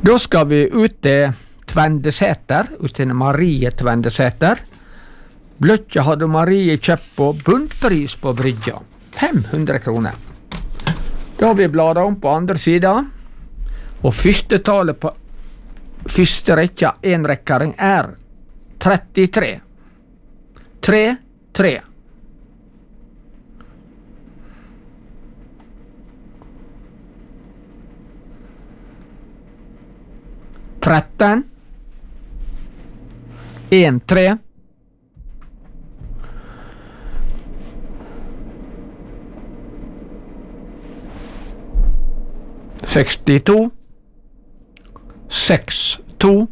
Da skal vi ut til Tvendeseter, ut til Marie Tvendeseter. Bløtja hadde Marie kjøpt på bunnpris på brygja, 500 kroner. Da har vi bladet om på andre sida, og første tallet på første rekka, enrekkering, 33. 3, 3. Tretten, 1, 3. Sekstito, 6, 2.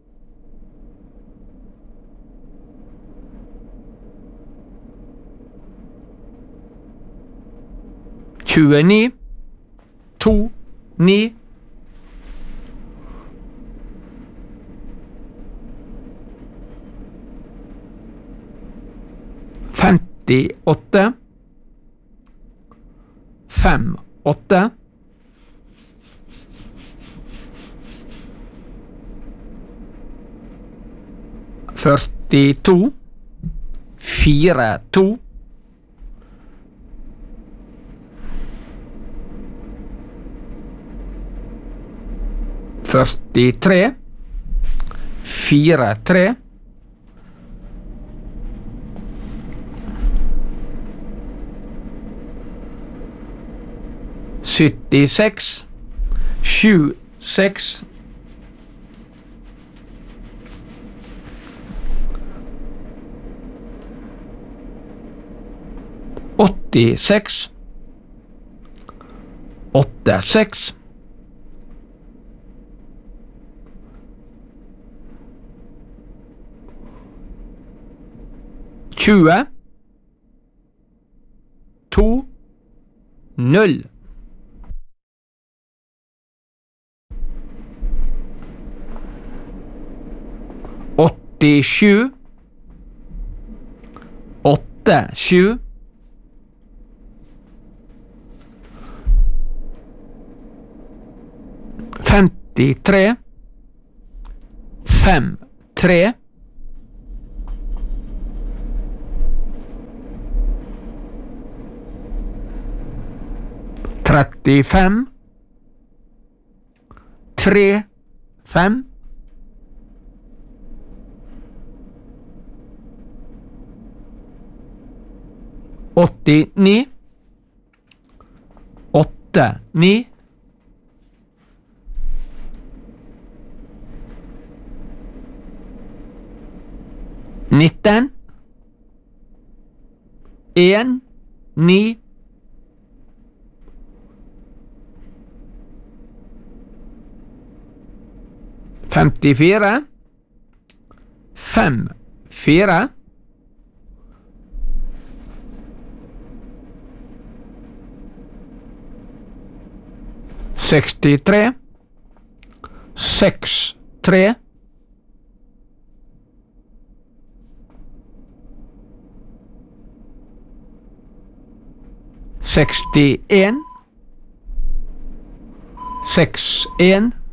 Tjueni, 2, 9. Femtiåtte, 5, 8. Førtito, 4, 2. Førtitre, 4, 3. Syttiseks, 7, 6. Åttiseks, 8, 6. Tjue, 2, 0. Åttisju, 8, 7. Femtitre, 5, 3. Trettifem, 3, 5. Åttini, 8, 9. Nitten, 1, 9. Femtifire, 5, 4. Sekstitre, 6, 3. Sekstien, 6, 1.